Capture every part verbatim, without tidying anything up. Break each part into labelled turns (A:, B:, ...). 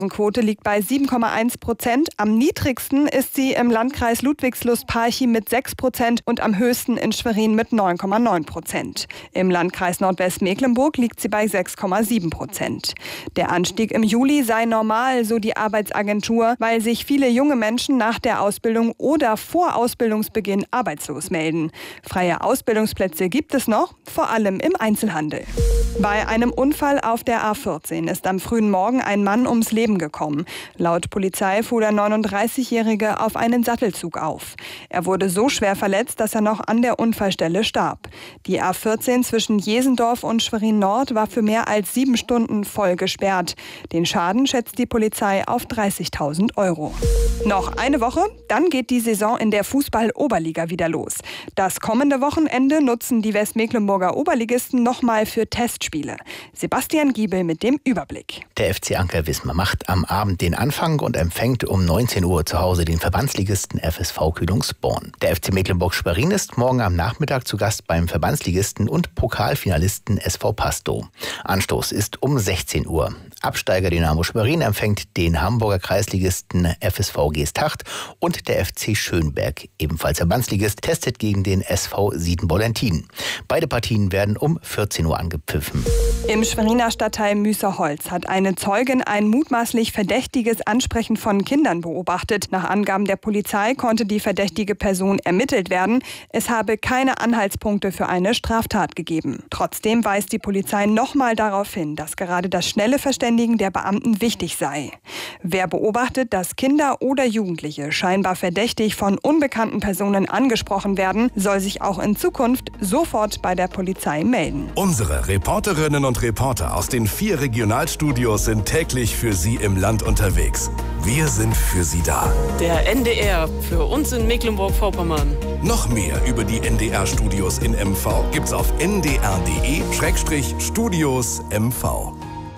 A: Quote liegt bei sieben Komma eins Prozent. Am niedrigsten ist sie im Landkreis Ludwigslust-Parchim mit sechs Prozent und am höchsten in Schwerin mit neun Komma neun Prozent. Im Landkreis Nordwestmecklenburg liegt sie bei sechs Komma sieben Prozent. Der Anstieg im Juli sei normal, so die Arbeitsagentur, weil sich viele junge Menschen nach der Ausbildung oder vor Ausbildungsbeginn arbeitslos melden. Freie Ausbildungsplätze gibt es noch, vor allem im Einzelhandel. Bei einem Unfall auf der A vierzehn ist am frühen Morgen ein Mann ums Leben gekommen. Laut Polizei fuhr der neununddreißigjährige auf einen Sattelzug auf. Er wurde so schwer verletzt, dass er noch an der Unfallstelle starb. Die A vierzehn zwischen Jesendorf und Schwerin Nord war für mehr als sieben Stunden voll gesperrt. Den Schaden schätzt die Polizei auf dreißigtausend Euro. Noch eine Woche, dann geht die Saison in der Fußball-Oberliga wieder los. Das kommende Wochenende nutzen die Westmecklenburger Oberligisten nochmal für Testspiele. Sebastian Giebel mit dem Überblick.
B: Der F C Anker Wismar macht am Abend den Anfang und empfängt um neunzehn Uhr zu Hause den Verbandsligisten F S V Kühlungsborn. Der F C Mecklenburg-Schwerin ist morgen am Nachmittag zu Gast beim Verbandsligisten und Pokalfinalisten S V Pastow. Anstoß ist um sechzehn Uhr. Absteiger Dynamo Schwerin empfängt den Hamburger Kreisligisten F S V Geesthacht und der F C Schönberg, ebenfalls Verbandsligist, testet gegen den S V Sieden-Bollentin. Beide Partien werden um vierzehn Uhr angepfiffen.
A: Im Schweriner Stadtteil Müßerholz hat eine Zeugin ein mutmaßlich verdächtiges Ansprechen von Kindern beobachtet. Nach Angaben der Polizei konnte die verdächtige Person ermittelt werden. Es habe keine Anhaltspunkte für eine Straftat gegeben. Trotzdem weist die Polizei nochmal darauf hin, dass gerade das schnelle Verständigen der Beamten wichtig sei. Wer beobachtet, dass Kinder oder Jugendliche scheinbar verdächtig von unbekannten Personen angesprochen werden, soll sich auch in Zukunft sofort bei der Polizei melden.
C: Unsere Reporterinnen und Reporter aus den vier Regionalstudios sind täglich für Sie im Land unterwegs. Wir sind für Sie da.
D: Der N D R für uns in Mecklenburg-Vorpommern.
C: Noch mehr über die N D R-Studios in M V gibt's auf n d r punkt d e Schrägstrich Studios M V.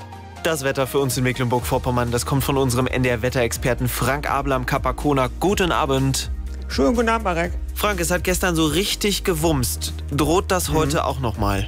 E: Das Wetter für uns in Mecklenburg-Vorpommern, das kommt von unserem N D R-Wetterexperten Frank Abel am Kap Arkona. Guten Abend.
F: Schönen guten Abend, Marek.
E: Frank, es hat gestern so richtig gewumst. Droht das mhm. heute auch noch mal?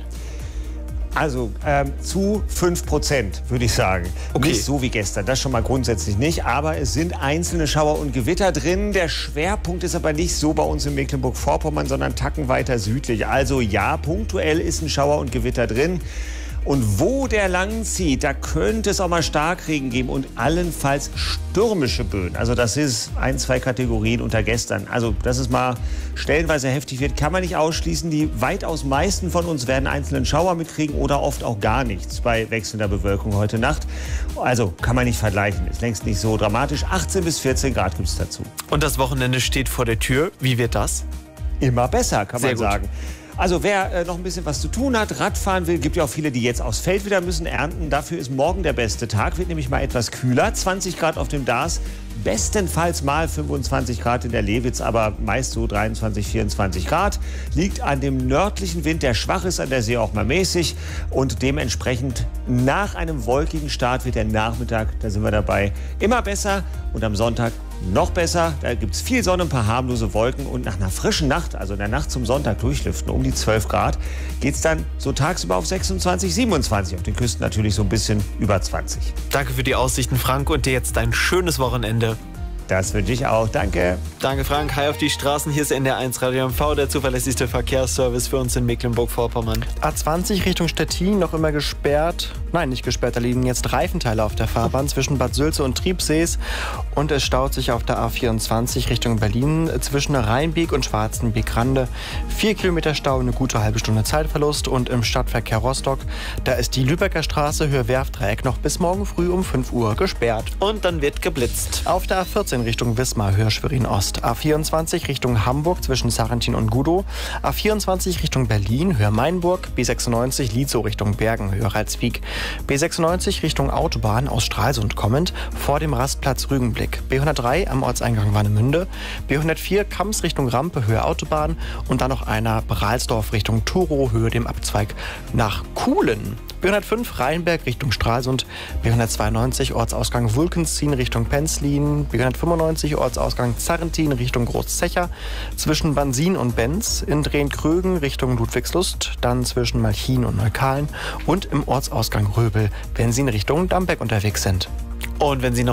F: Also ähm, zu fünf Prozent, würde ich sagen. Okay. Nicht so wie gestern, das schon mal grundsätzlich nicht. Aber es sind einzelne Schauer und Gewitter drin. Der Schwerpunkt ist aber nicht so bei uns in Mecklenburg-Vorpommern, sondern einen Tacken weiter südlich. Also ja, punktuell ist ein Schauer und Gewitter drin. Und wo der lang zieht, da könnte es auch mal Starkregen geben und allenfalls stürmische Böen. Also das ist ein, zwei Kategorien unter gestern. Also dass es mal stellenweise heftig wird, kann man nicht ausschließen. Die weitaus meisten von uns werden einzelnen Schauer mitkriegen oder oft auch gar nichts bei wechselnder Bewölkung heute Nacht. Also kann man nicht vergleichen, ist längst nicht so dramatisch. achtzehn bis vierzehn Grad gibt es dazu.
E: Und das Wochenende steht vor der Tür. Wie wird das?
F: Immer besser, kann
E: Sehr
F: man
E: gut.
F: sagen. Also wer äh, noch ein bisschen was zu tun hat, Radfahren will, gibt ja auch viele, die jetzt aufs Feld wieder müssen ernten. Dafür ist morgen der beste Tag, wird nämlich mal etwas kühler. zwanzig Grad auf dem Dars, bestenfalls mal fünfundzwanzig Grad in der Lewitz, aber meist so dreiundzwanzig, vierundzwanzig Grad. Liegt an dem nördlichen Wind, der schwach ist, an der See auch mal mäßig. Und dementsprechend nach einem wolkigen Start wird der Nachmittag, da sind wir dabei, immer besser. Und am Sonntag noch besser, da gibt es viel Sonne, ein paar harmlose Wolken und nach einer frischen Nacht, also in der Nacht zum Sonntag durchlüften, um die zwölf Grad, geht es dann so tagsüber auf sechsundzwanzig, siebenundzwanzig, auf den Küsten natürlich so ein bisschen über zwanzig.
E: Danke für die Aussichten, Frank, und dir jetzt ein schönes Wochenende.
F: Das wünsche ich auch. Danke.
E: Danke, Frank. Hi auf die Straßen. Hier ist N D R eins Radio M V, der zuverlässigste Verkehrsservice für uns in Mecklenburg-Vorpommern.
G: A zwanzig Richtung Stettin noch immer gesperrt. Nein, nicht gesperrt. Da liegen jetzt Reifenteile auf der Fahrbahn zwischen Bad Sülze und Triebsees. Und es staut sich auf der A vierundzwanzig Richtung Berlin zwischen Rheinbeek und Schwarzenbeek-Rande. Vier Kilometer Stau, eine gute halbe Stunde Zeitverlust. Und im Stadtverkehr Rostock, da ist die Lübecker Straße Höhe-Werft-Dreieck noch bis morgen früh um fünf Uhr gesperrt.
E: Und dann wird geblitzt.
G: Auf der A vierzehn Richtung Wismar, Höhe Schwerin Ost. A vierundzwanzig Richtung Hamburg zwischen Sarrentin und Gudow. A vierundzwanzig Richtung Berlin, Höhe Mainburg. B sechsundneunzig Lietzow Richtung Bergen, Höhe Ralswiek. B sechsundneunzig Richtung Autobahn aus Stralsund kommend vor dem Rastplatz Rügenblick. B hundertdrei am Ortseingang Warnemünde. B hundertvier Kamms Richtung Rampe, Höhe Autobahn. Und dann noch einer Bralsdorf Richtung Turow, Höhe dem Abzweig nach Kuhlen. B hundertfünf Rheinberg Richtung Stralsund. B hundertzweiundneunzig Ortsausgang Wulkenzien Richtung Penzlin. B hundertfünfundneunzig Ortsausgang Zarrentin Richtung Großzecher. Zwischen Bansin und Benz. In Drehn-Krögen Richtung Ludwigslust. Dann zwischen Malchin und Neukalen. Und im Ortsausgang Röbel, wenn Sie in Richtung Dambeck unterwegs sind.
E: Und wenn Sie noch